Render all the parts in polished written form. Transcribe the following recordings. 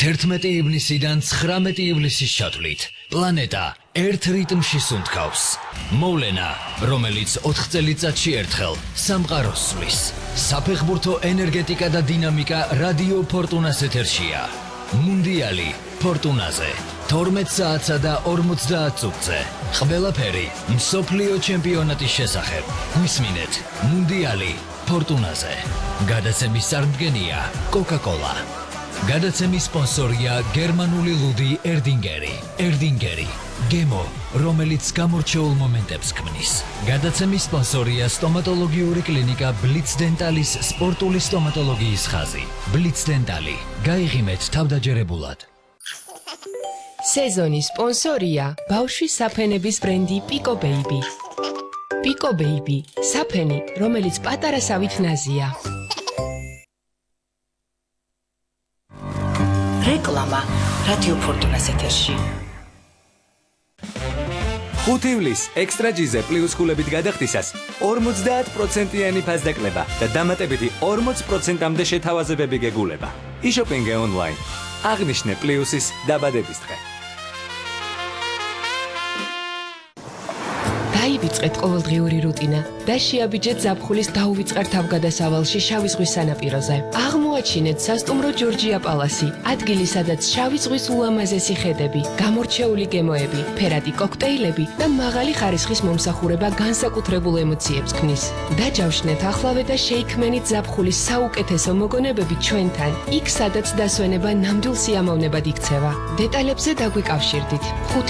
11 ივნისიდან 19 ივლისის ჩათვლით პლანეტა ერთ რიტმში სუნთქავს. მოვლენა, რომელიც 4 წელიწადში ერთხელ სამყაროს სვლის. საფეხბურთო ენერგეტიკა და დინამიკა რადიო ფორტუნას ეთერშია. მუნდიალი ფორტუნაზე 12 საათსა და 50 წუთზე. ყველაფერი მსოფლიო ჩემპიონატის შესახებ. გვისმინეთ მუნდიალი ფორტუნაზე. გადაცემის წარმდგენია კოკა-კოლა. გადაცემის სპონსორია გერმანული ლუდი ერდინგერი. ერდინგერი გემო, რომელიც გამორჩეულ მომენტებს ქმნის. გადაცემის სპონსორია სტომატოლოგიური კლინიკა ბლიც დენტალის სპორტული სტომატოლოგიის ხაზი. ბლიც დენტალი. გაიღიმეთ თავდაჯერებულად. სეზონის სპონსორია ბავშვის საფენების ბრენდი პიკო ბეიბი. პიკო ბეიბი, საფენი, რომელიც პატარა სავით ნაზია. რეკლამა რადიო ფორტუნას ეთერში. 5 ივლისს ექსტრა ჯიზე პლუს ქულებით გადახდისას 50%-იანი ფასდაკლება და დამატებითი 40%-მდე შეთავაზებები გეგულება. იშოპინგე ონლაინ. აღნიშნე პლუსის დაბადების დღე. დაივიწყეთ ყოველდღიური რუტინა და შეაბიჯეთ ზაფხულის დაუვიწყარ თავგადასავალში შავი ზღვის სანაპიროზე. აღმოაჩინეთ სასტუმრო ჯორჯია პალასი, ადგილი სადაც შავი ზღვის ულამაზესი ხედები, გამორჩეული გემოები, ფერადი კოქტეილები და მაღალი ხარისხის მომსახურება განსაკუთრებულ ემოციებს ქმნის. დაჯავშნეთ ახლავე და შეიქმნით ზაფხულის საუკეთესო მოგონებები ჩვენთან, იქ სადაც დასვენება ნამდვილ სიამოვნებად იქცევა. დეტალებზე დაგვიკავშირდით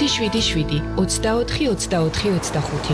577 24 24 25.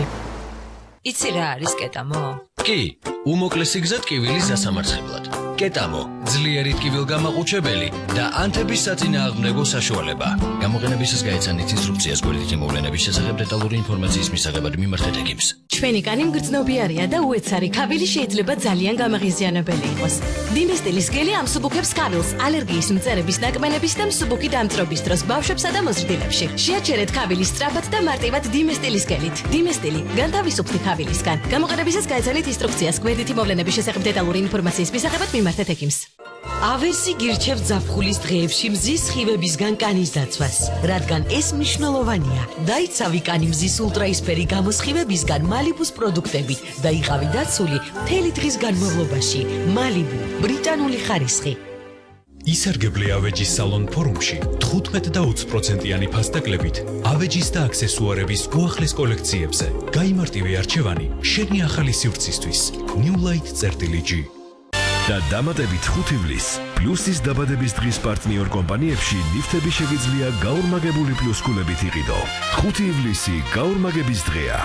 იცი რა არის კეტამო? კი, უმოკლესი გზა ტკივილის დასამარცხებლად. კეტამო, ძლიერი ტკივილგამაყუჩებელი და ანთების საწინააღმდეგო საშუალება. გამოყენებისას გაეცანით ინსტრუქციას გვერდითი მოვლენების შესახებ დეტალური ინფორმაციის მისაღებად მიმართეთ ექიმს. ჩვენი კანი მგრძნობიარია და უეცარი ქავილი შეიძლება ძალიან გამაღიზიანებელი იყოს. დიმესტილის გელი ამსუბუქებს ქავილს ალერგიის მწერების ნაკმენების და მსუბუქი დამწრობის დროს ბავშვებსა და მოზრდილებში. შეაჩერეთ ქავილი სწრაფად და მარტივად დიმესტილის გელით. დიმესტილი განთავისუფლდი ქავილისგან. გამოყენებისას გაეცანით ინსტრუქციას გვერდითი მოვლენების შესახებ დეტალური ინფორმაციის მისაღებად მიმართეთ ექიმს. ავერსი გირჩევთ ზაფხულის დღეებში მზის სხივებისგან კანის დაცვას, რადგან ეს მნიშვნელოვანია. დაიცავი კანი მზის ულტრაისფერი გამოსხივებისგან მალიბუს პროდუქტებით და იყავი დაცული მთელი დღის განმავლობაში. მალიბუ, ბრიტანული ხარისხი. ისარგებლე ავეჯის სალონ ფორუმში 15 და 20%-იანი ფასდაკლებით ავეჯის და აქსესუარების უახლეს კოლექციებზე. გაიმარტივე არჩევანი შენი ახალი სივრცისთვის. Newlight.g და დამატებით 5 ივლისს პლუსის დაბადების დღის პარტნიორ კომპანიებში ლიფტები შეგიძლია გაორმაგებული პლუს ქულებით იყიდო. 5 ივლისი გაორმაგების დღეა.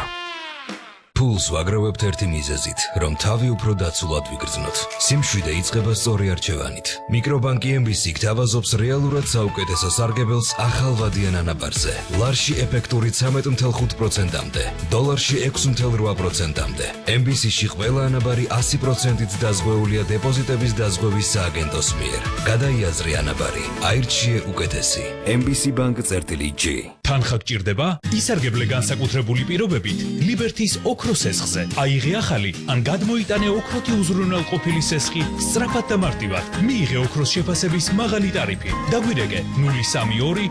ფულს ვაგროვებთ ერთი მიზეზით, რომ თავი უფრო დაცულად ვიგრძნოთ. სიმშვიდე იწყება სწორი არჩევანით. მიკრობანკი MBC გთავაზობს რეალურად საუკეთესო სარგებელს ახალვადიან ანაბარზე. ლარში ეფექტური 13.5%-მდე, დოლარში 6.8%-მდე. MBC-ში ყველა ანაბარი 100%-ით დაზღვეულია დეპოზიტების დაზღვევის სააგენტოს მიერ. გადაიაზრე ანაბარი, აირჩიე უკეთესი. MBC Bank.g. თანხა გჭირდება? ისარგებლე განსაკუთრებული პირობებით ლიბერთის ოქროს სესხზე. აიღე ახალი ან გადმოიტანე ოქროთი უზრუნველყოფილი სესხი სწრაფად და მარტივად. მიიღე ოქროს შეფასების მაღალი ტარიფი. დაგვირეკე 032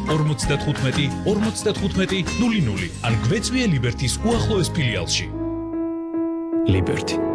2 55 55 00 ან გვეწვიე ლიბერთის უახლოეს ფილიალში. ლიბერთი